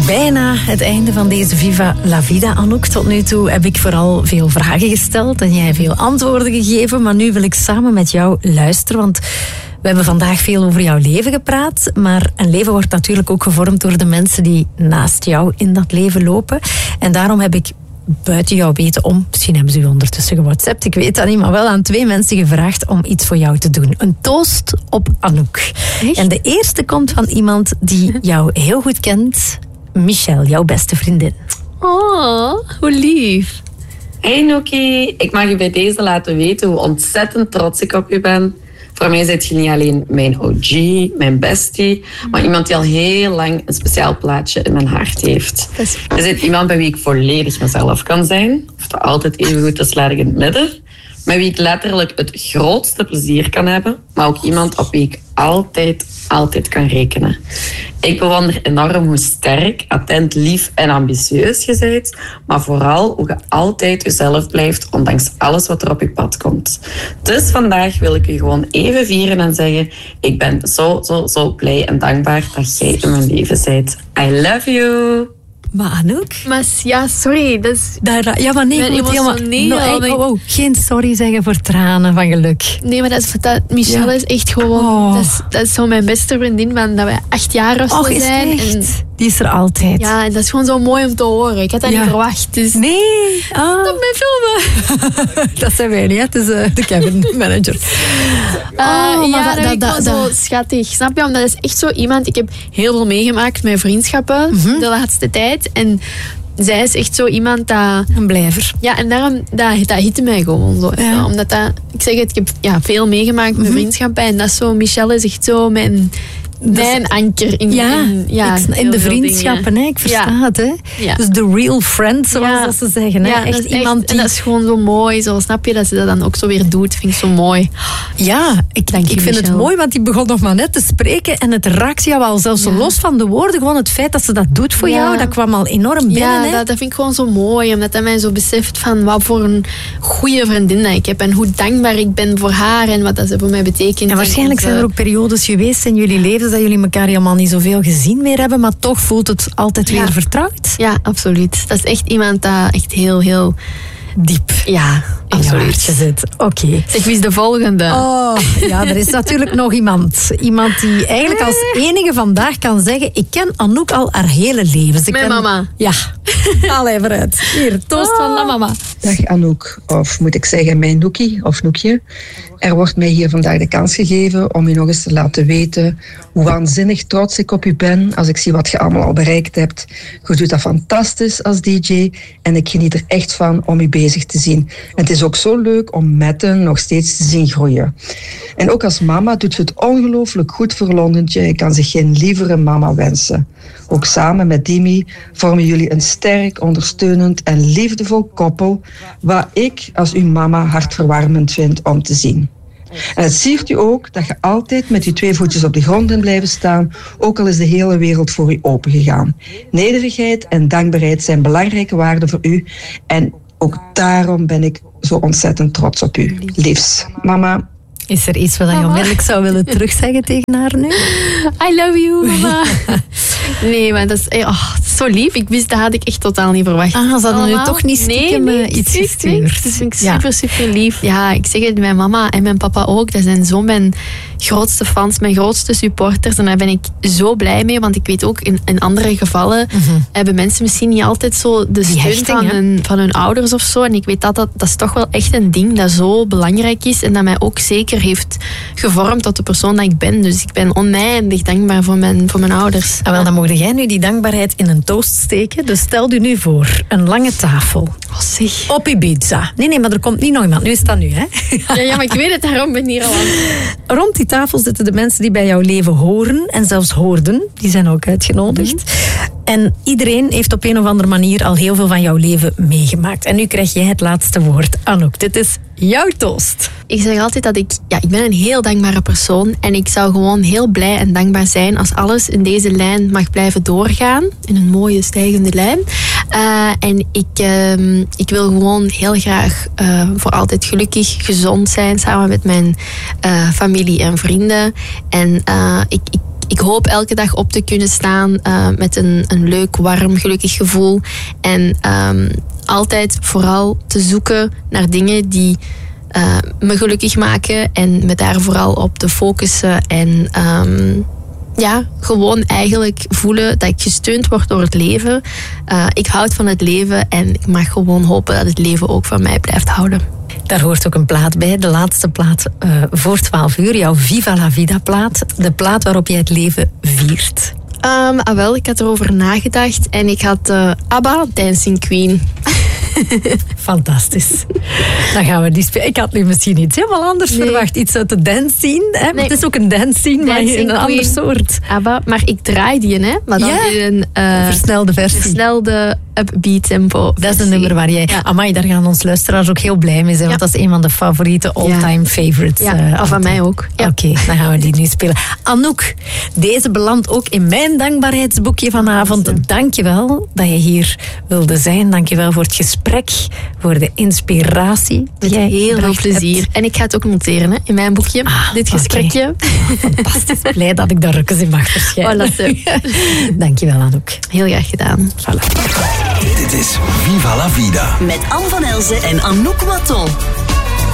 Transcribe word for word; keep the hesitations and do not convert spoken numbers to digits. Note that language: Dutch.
Bijna het einde van deze Viva la Vida, Anouk. Tot nu toe heb ik vooral veel vragen gesteld en jij veel antwoorden gegeven. Maar nu wil ik samen met jou luisteren, want we hebben vandaag veel over jouw leven gepraat. Maar een leven wordt natuurlijk ook gevormd door de mensen die naast jou in dat leven lopen. En daarom heb ik buiten jou weten om, misschien hebben ze u ondertussen gewhatsappt, ik weet dat niet, maar wel aan twee mensen gevraagd om iets voor jou te doen. Een toast op Anouk. Echt? En de eerste komt van iemand die jou heel goed kent. Michelle, jouw beste vriendin. Oh, hoe lief. Hey Noekie, ik mag je bij deze laten weten hoe ontzettend trots ik op je ben. Voor mij zit je niet alleen mijn O G, mijn bestie, maar iemand die al heel lang een speciaal plaatje in mijn hart heeft. Je zit iemand bij wie ik volledig mezelf kan zijn. Of dat altijd even goed is, laat ik in het midden. Met wie ik letterlijk het grootste plezier kan hebben. Maar ook iemand op wie ik altijd, altijd kan rekenen. Ik bewonder enorm hoe sterk, attent, lief en ambitieus je bent. Maar vooral hoe je altijd jezelf blijft, ondanks alles wat er op je pad komt. Dus vandaag wil ik je gewoon even vieren en zeggen: ik ben zo, zo, zo blij en dankbaar dat jij in mijn leven bent. I love you. Maar Anouk? Maar ja, sorry. Dat is... Daar, ja, maar nee, ik moet helemaal... No, oh, oh, geen sorry zeggen voor tranen van geluk. Nee, maar dat is, dat, Michelle ja. is echt gewoon... Oh. Dat, is, dat is zo mijn beste vriendin, van dat wij acht jaar of zo oh, zijn. En, die is er altijd. Ja, en dat is gewoon zo mooi om te horen. Ik had dat ja. niet verwacht. Dus... Nee. Oh. Dat ben filmen. Dat zijn wij niet, hè. Het is uh, de Kevin, manager. Uh, oh, ja, dat, dat, dat, dat zo schattig. Snap je? Omdat dat is echt zo iemand... Ik heb heel veel meegemaakt met vriendschappen mm-hmm. de laatste tijd. En zij is echt zo iemand dat... Een blijver. Ja, en daarom, dat, dat hitte mij gewoon zo. Ja. Omdat dat... Ik zeg het, ik heb ja, veel meegemaakt met mm-hmm. vriendschappen. En dat is zo... Michelle is echt zo mijn... Mijn anker in, ja, in, ja, ik, in de vriendschappen, hè, ik versta ja. het. Hè. Ja. Dus de real friend, zoals ja. dat ze zeggen. Hè. Ja, echt echt, iemand die... En dat is gewoon zo mooi. Zo, snap je dat ze dat dan ook zo weer doet? Vind ik zo mooi. Ja, ik, Dank ik vind Michelle. Het mooi, want die begon nog maar net te spreken en het raakt jou al zelfs ja. los van de woorden. Gewoon het feit dat ze dat doet voor ja. jou, dat kwam al enorm binnen. Ja, hè. Dat, dat vind ik gewoon zo mooi. Omdat dat mij zo beseft van wat voor een goede vriendin dat ik heb. En hoe dankbaar ik ben voor haar en wat dat ze voor mij betekent. En waarschijnlijk en zijn er ook periodes geweest in jullie leven dat jullie elkaar helemaal niet zoveel gezien meer hebben, maar toch voelt het altijd weer ja. vertrouwd. Ja, absoluut. Dat is echt iemand dat echt heel, heel diep ja, in je hartje zit. Oké. Okay. Zeg, wie is de volgende? Oh, ja, er is natuurlijk nog iemand. Iemand die eigenlijk als enige vandaag kan zeggen: ik ken Anouk al haar hele leven. Ze Mijn ken... mama. Ja. Haal even uit. Hier, toast oh. van de mama. Dag Anouk, of moet ik zeggen mijn Noekie of Noekje. Er wordt mij hier vandaag de kans gegeven om je nog eens te laten weten hoe waanzinnig trots ik op je ben als ik zie wat je allemaal al bereikt hebt. Je doet dat fantastisch als D J en ik geniet er echt van om je bezig te zien. En het is ook zo leuk om Metten nog steeds te zien groeien. En ook als mama doet je het ongelooflijk goed voor Londentje. Je kan zich geen lievere mama wensen. Ook samen met Dimi vormen jullie een sterk, ondersteunend en liefdevol koppel, wat ik als uw mama hartverwarmend vind om te zien. En het siert u ook dat je altijd met je twee voetjes op de grond bent blijven staan, ook al is de hele wereld voor u opengegaan. Nederigheid en dankbaarheid zijn belangrijke waarden voor u en ook daarom ben ik zo ontzettend trots op u. Liefs, mama. Is er iets wat je onmiddellijk zou willen terugzeggen tegen haar nu? I love you, mama. Nee, maar dat is, oh, dat is zo lief. Ik wist, dat had ik echt totaal niet verwacht. Ah, ze hadden nu toch niet stiekem nee, nee, iets gestuurd. Dat vind ik super, ja. super lief. Ja, ik zeg het, mijn mama en mijn papa ook. Dat zijn zo mijn grootste fans, mijn grootste supporters. En daar ben ik zo blij mee, want ik weet ook, in, in andere gevallen mm-hmm. hebben mensen misschien niet altijd zo de steun hechting, van, hun, van hun ouders of zo. En ik weet dat, dat dat is toch wel echt een ding dat zo belangrijk is en dat mij ook zeker heeft gevormd tot de persoon dat ik ben. Dus ik ben oneindig dankbaar voor mijn, voor mijn ouders. Ah, wel, dan mocht jij nu die dankbaarheid in een toast steken. Dus stel je nu voor, een lange tafel. Oh, zeg. Op Ibiza. Nee, nee, maar er komt niet nog iemand. Nu is dat nu, hè? Ja, ja, maar ik weet het, daarom ben ik hier al aan. Rond die tafel zitten de mensen die bij jouw leven horen en zelfs hoorden. Die zijn ook uitgenodigd. Mm-hmm. En iedereen heeft op een of andere manier al heel veel van jouw leven meegemaakt. En nu krijg jij het laatste woord. Anouk, dit is jouw toast. Ik zeg altijd dat ik... Ja, ik ben een heel dankbare persoon. En ik zou gewoon heel blij en dankbaar zijn als alles in deze lijn mag blijven doorgaan. In een mooie stijgende lijn. Uh, en ik, uh, ik wil gewoon heel graag uh, voor altijd gelukkig, gezond zijn. Samen met mijn uh, familie en vrienden. En uh, ik... ik ik hoop elke dag op te kunnen staan uh, met een, een leuk, warm, gelukkig gevoel. En um, altijd vooral te zoeken naar dingen die uh, me gelukkig maken. En me daar vooral op te focussen. En um, ja, gewoon eigenlijk voelen dat ik gesteund word door het leven. Uh, ik houd van het leven en ik mag gewoon hopen dat het leven ook van mij blijft houden. Daar hoort ook een plaat bij, de laatste plaat uh, voor twaalf uur, jouw Viva la Vida plaat. De plaat waarop jij het leven viert. Um, ah wel, ik had erover nagedacht en ik had uh, ABBA, Dancing Queen. Fantastisch. Dan gaan we die spelen. Ik had nu misschien iets helemaal anders nee. verwacht. Iets uit de dance scene. Hè? Nee. Het is ook een dance scene, maar in een ander soort. ABBA, maar ik draai die, hè? Maar dan ja? in een uh, versnelde versie. Versnelde upbeat tempo. Dat is een nummer waar jij... Ja. Amai, daar gaan ons luisteraars ook heel blij mee zijn. Ja. Want dat is een van de favoriete all-time ja. favorites. Ja, uh, of van mij ook. Ja. Oké, okay, dan gaan we die nu spelen. Anouk, deze belandt ook in mijn dankbaarheidsboekje vanavond. Dank je wel dat je hier wilde zijn. Dank je wel voor het gesprek, voor de inspiratie. Met jij heel veel plezier. Hebt. En ik ga het ook noteren hè, in mijn boekje, ah, dit gesprekje. Okay. Fantastisch. Blij dat ik daar rukjes in mag verschijnen. Voilà, dank je wel, Anouk. Heel graag gedaan. Voilà. Dit is Viva la Vida. Met Anne van Elzen en Anouk Watton.